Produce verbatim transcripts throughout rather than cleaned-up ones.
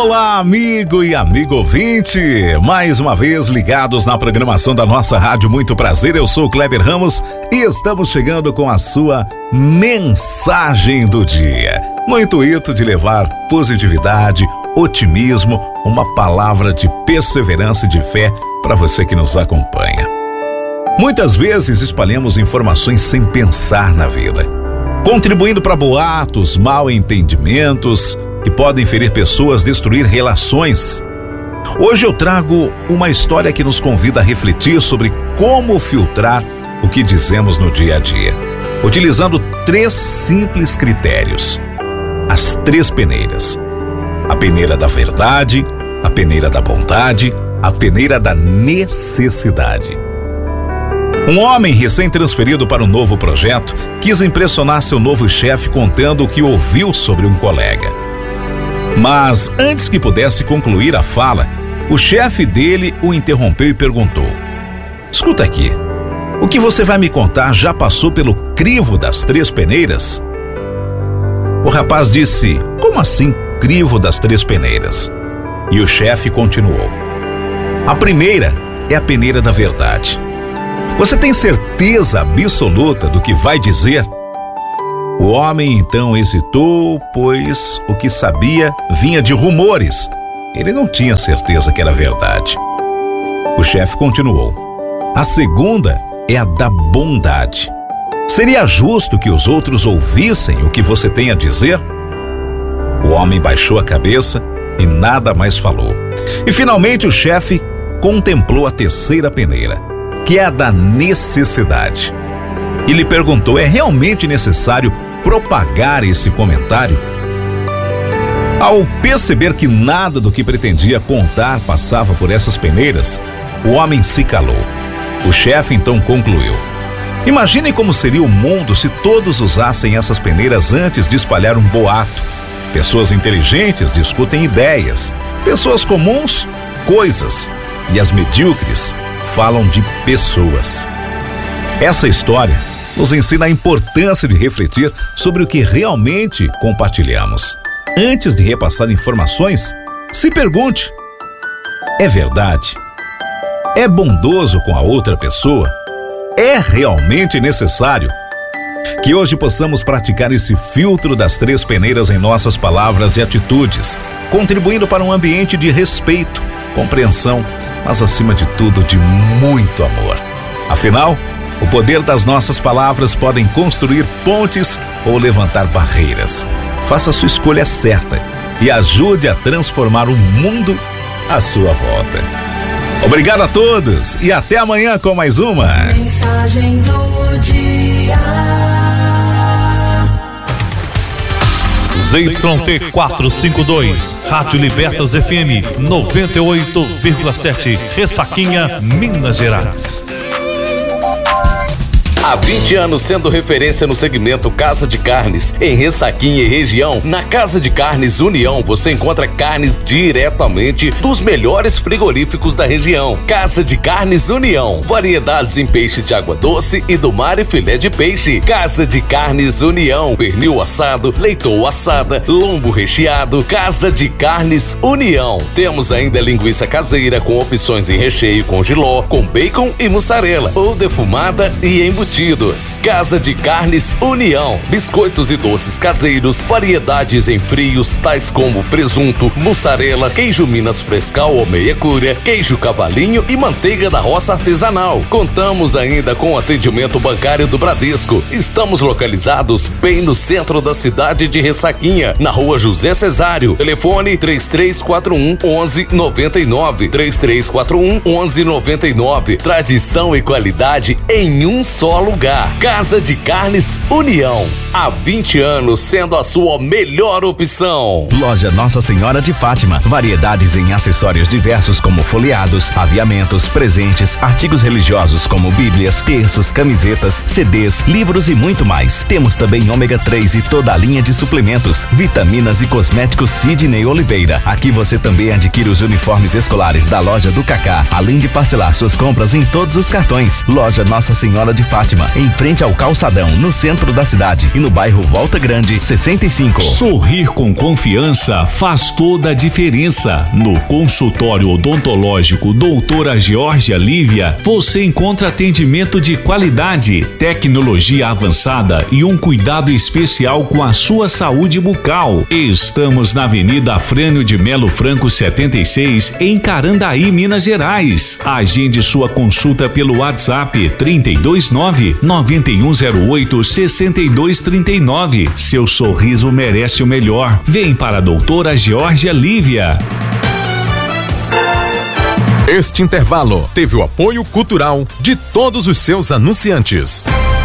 Olá, amigo e amigo ouvinte, mais uma vez ligados na programação da nossa rádio. Muito prazer, eu sou o Kleber Ramos e estamos chegando com a sua mensagem do dia, no intuito de levar positividade, otimismo, uma palavra de perseverança e de fé para você que nos acompanha. Muitas vezes espalhamos informações sem pensar na vida, contribuindo para boatos, mal entendimentos que podem ferir pessoas, destruir relações. Hoje eu trago uma história que nos convida a refletir sobre como filtrar o que dizemos no dia a dia, utilizando três simples critérios: as três peneiras. A peneira da verdade, a peneira da bondade, a peneira da necessidade. Um homem recém-transferido para um novo projeto quis impressionar seu novo chefe contando o que ouviu sobre um colega. Mas antes que pudesse concluir a fala, o chefe dele o interrompeu e perguntou: escuta aqui, o que você vai me contar já passou pelo crivo das três peneiras? O rapaz disse: como assim crivo das três peneiras? E o chefe continuou: a primeira é a peneira da verdade. Você tem certeza absoluta do que vai dizer? O homem então hesitou, pois o que sabia vinha de rumores. Ele não tinha certeza que era verdade. O chefe continuou: a segunda é a da bondade. Seria justo que os outros ouvissem o que você tem a dizer? O homem baixou a cabeça e nada mais falou. E finalmente o chefe contemplou a terceira peneira, que é a da necessidade. E lhe perguntou: é realmente necessário propagar esse comentário? Ao perceber que nada do que pretendia contar passava por essas peneiras, o homem se calou. O chefe então concluiu: imagine como seria o mundo se todos usassem essas peneiras antes de espalhar um boato. Pessoas inteligentes discutem ideias, pessoas comuns, coisas, e as medíocres falam de pessoas. Essa história nos ensina a importância de refletir sobre o que realmente compartilhamos. Antes de repassar informações, se pergunte: é verdade? É bondoso com a outra pessoa? É realmente necessário? Que hoje possamos praticar esse filtro das três peneiras em nossas palavras e atitudes, contribuindo para um ambiente de respeito, compreensão, mas acima de tudo de muito amor. Afinal, o poder das nossas palavras podem construir pontes ou levantar barreiras. Faça a sua escolha certa e ajude a transformar o mundo à sua volta. Obrigado a todos e até amanhã com mais uma Mensagem do Dia. Z Y T quatrocentos e cinquenta e dois, Rádio Libertas F M noventa e oito vírgula sete, Ressaquinha, Minas Gerais. Há vinte anos sendo referência no segmento Casa de Carnes, em Ressaquinha e região. Na Casa de Carnes União você encontra carnes diretamente dos melhores frigoríficos da região. Casa de Carnes União, variedades em peixe de água doce e do mar e filé de peixe. Casa de Carnes União, pernil assado, leitoa assada, lombo recheado. Casa de Carnes União. Temos ainda linguiça caseira com opções em recheio com jiló, com bacon e mussarela, ou defumada e embutida. Casa de Carnes União, biscoitos e doces caseiros, variedades em frios, tais como presunto, mussarela, queijo Minas Frescal ou meia cura, queijo cavalinho e manteiga da roça artesanal. Contamos ainda com o atendimento bancário do Bradesco. Estamos localizados bem no centro da cidade de Ressaquinha, na rua José Cesário. Telefone três três quatro um, um um nove nove, três três quatro um, um um nove nove. Tradição e qualidade em um só lugar. Casa de Carnes União, há vinte anos sendo a sua melhor opção. Loja Nossa Senhora de Fátima, variedades em acessórios diversos como folheados, aviamentos, presentes, artigos religiosos como bíblias, terços, camisetas, C Ds, livros e muito mais. Temos também ômega três e toda a linha de suplementos, vitaminas e cosméticos Sidney Oliveira. Aqui você também adquire os uniformes escolares da loja do Cacá, além de parcelar suas compras em todos os cartões. Loja Nossa Senhora de Fátima, Fátima, em frente ao Calçadão, no centro da cidade, e no bairro Volta Grande, sessenta e cinco. Sorrir com confiança faz toda a diferença. No consultório odontológico Doutora Georgia Lívia, você encontra atendimento de qualidade, tecnologia avançada e um cuidado especial com a sua saúde bucal. Estamos na Avenida Afrânio de Melo Franco setenta e seis, em Carandaí, Minas Gerais. Agende sua consulta pelo WhatsApp trinta e dois nove, nove um zero oito, seis dois três nove. Seu sorriso merece o melhor. Vem para a Doutora Georgia Lívia. Este intervalo teve o apoio cultural de todos os seus anunciantes.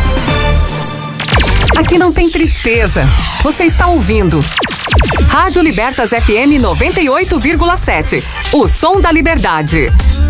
Aqui não tem tristeza. Você está ouvindo Rádio Libertas F M noventa e oito vírgula sete. O som da liberdade.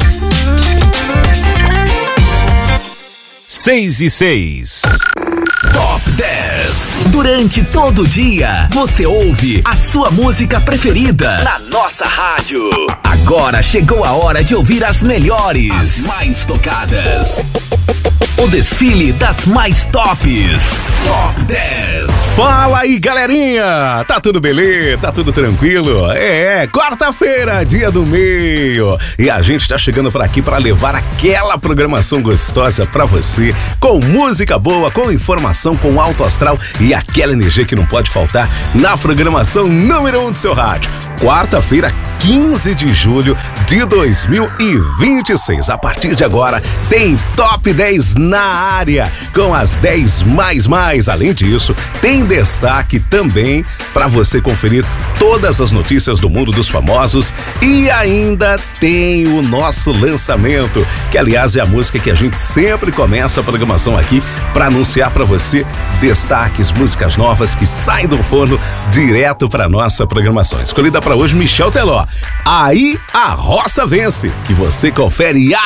Seis e seis. Top dez. Durante todo o dia, você ouve a sua música preferida na nossa rádio. Agora chegou a hora de ouvir as melhores, as mais tocadas. O desfile das mais tops. Top dez. Fala aí, galerinha! Tá tudo beleza? Tá tudo tranquilo? É, quarta-feira, dia do meio. E a gente tá chegando por aqui para levar aquela programação gostosa pra você, com música boa, com informação, com alto astral e aquela energia que não pode faltar na programação número um do seu rádio. Quarta-feira, quinze de julho de dois mil e vinte e seis. A partir de agora, tem Top dez na área, com as dez mais mais. Além disso, tem destaque também para você conferir todas as notícias do mundo dos famosos e ainda tem o nosso lançamento, que aliás é a música que a gente sempre começa a programação aqui para anunciar para você destaques, músicas novas que saem do forno direto para nossa programação. Escolhida para hoje, Michel Teló. Aí a roça vence, que você confere